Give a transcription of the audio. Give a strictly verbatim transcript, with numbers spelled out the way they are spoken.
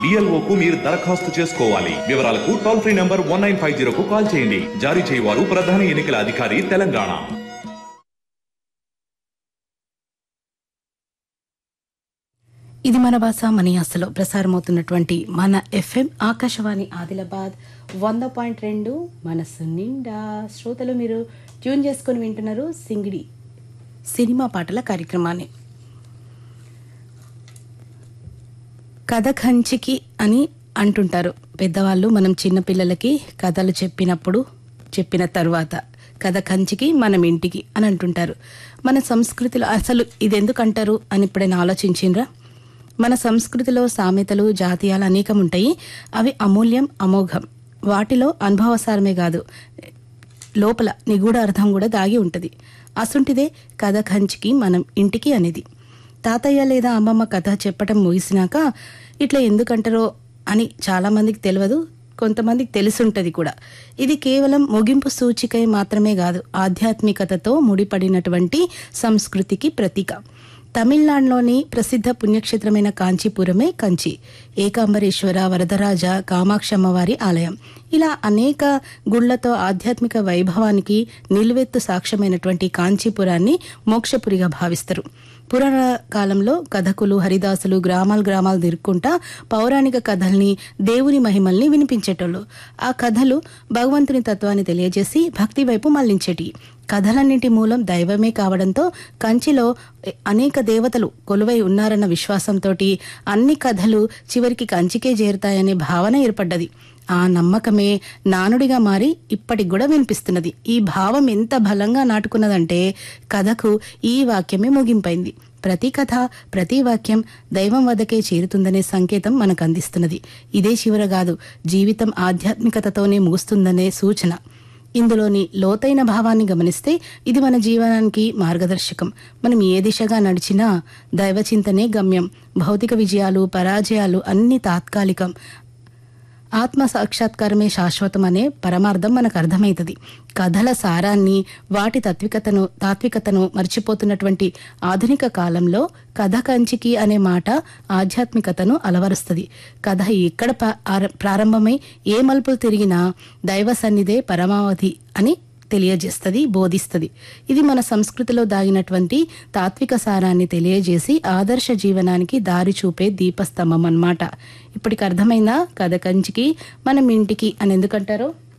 డిఎల్ఓకు మీరు దరఖాస్తు చేసుకోవాలి. వివరాలకు toll free number one nine five జీరోకు call చేయండి. జారీ చేయవారు ప్రధాన ఎన్నికల అధికారి, తెలంగాణ. ఇది మన భాష మన యాసలో ప్రసారమవుతున్నటువంటి మన ఎఫ్ఎం ఆకాశవాణి ఆదిలాబాద్ వంద పాయింట్ రెండు మనసు నిండా. శ్రోతలు మీరు ట్యూన్ చేసుకొని వింటున్నారు సింగిడి సినిమా పాటల కార్యక్రమాన్ని. కథ కంచికి అని అంటుంటారు పెద్దవాళ్ళు. మనం చిన్నపిల్లలకి కథలు చెప్పినప్పుడు చెప్పిన తర్వాత కథ కంచికి మనం ఇంటికి అని అంటుంటారు. మన సంస్కృతిలో అసలు ఇది ఎందుకు అంటారు అని ఎప్పుడైనా ఆలోచించిండ్రా? మన సంస్కృతిలో సామెతలు, జాతీయాలు అనేకం ఉంటాయి. అవి అమూల్యం, అమోఘం. వాటిలో అనుభవసారమే కాదు, లోపల నిగూఢ అర్థం కూడా దాగి ఉంటుంది. అసుంటిదే కథ కంచికి మనం ఇంటికి అనేది. తాతయ్య లేదా అమ్మమ్మ కథ చెప్పటం ముగిసినాక ఇట్లా ఎందుకంటారో అని చాలా మందికి తెలియదు, కొంతమందికి తెలిసుంటది కూడా. ఇది కేవలం ముగింపు సూచిక మాత్రమే కాదు, ఆధ్యాత్మికతతో ముడిపడినటువంటి సంస్కృతికి ప్రతీక. తమిళనాడులోని ప్రసిద్ధ పుణ్యక్షేత్రమైన కాంచీపురమే కంచి. ఏకాంబరేశ్వర, వరదరాజ, కామాక్షమ్మవారి ఆలయం, ఇలా అనేక గుళ్లతో ఆధ్యాత్మిక వైభవానికి నిలువెత్తు సాక్ష్యమైనటువంటి కాంచీపురాన్ని మోక్షపురిగా భావిస్తారు. పురాణ కాలంలో కథకులు, హరిదాసులు గ్రామాలు గ్రామాలు తిరుక్కుంటా పౌరాణిక కథల్ని, దేవుని మహిమల్ని వినిపించేటోళ్ళు. ఆ కథలు భగవంతుని తత్వాన్ని తెలియజేసి భక్తి వైపు మళ్లించేటి. కథలన్నింటి మూలం దైవమే కావడంతో కంచిలో అనేక దేవతలు కొలువై ఉన్నారన్న విశ్వాసంతో అన్ని కథలు చివరికి కంచికే చేరుతాయనే భావన ఏర్పడ్డది. ఆ నమ్మకమే నానుడిగా మారి ఇప్పటికి కూడా వినిపిస్తున్నది. ఈ భావం ఎంత బలంగా నాటుకున్నదంటే కథకు ఈ వాక్యమే ముగింపైంది. ప్రతి కథ, ప్రతి వాక్యం దైవం వద్దకే చేరుతుందనే సంకేతం మనకు అందిస్తున్నది. ఇదే చివర కాదు, జీవితం ఆధ్యాత్మికతతోనే ముగుస్తుందనే సూచన. ఇందులోని లోతైన భావాన్ని గమనిస్తే ఇది మన జీవనానికి మార్గదర్శకం. మనం ఏ దిశగా నడిచినా దైవచింతనే గమ్యం. భౌతిక విజయాలు, పరాజయాలు అన్ని తాత్కాలికం. ఆత్మ సాక్షాత్కారమే శాశ్వతం అనే పరమార్థం మనకు అర్థమవుతుంది. కథల సారాన్ని, వాటి తాత్వికతను తాత్వికతను మర్చిపోతున్నటువంటి ఆధునిక కాలంలో కథ కంచికి అనే మాట ఆధ్యాత్మికతను అలవరుస్తుంది. కథ ఎక్కడ ప్రారంభమై ఏ మలుపులు తిరిగినా దైవ సన్నిధే పరమావధి అని తెలియజేస్తుంది, బోధిస్తుంది. ఇది మన సంస్కృతిలో దాగినటువంటి తాత్విక సారాన్ని తెలియజేసి ఆదర్శ జీవనానికి దారి చూపే దీపస్తంభం అన్నమాట. ఇప్పటికి అర్థమైందా కథ కంచికి మనం ఇంటికి అని ఎందుకంటారో?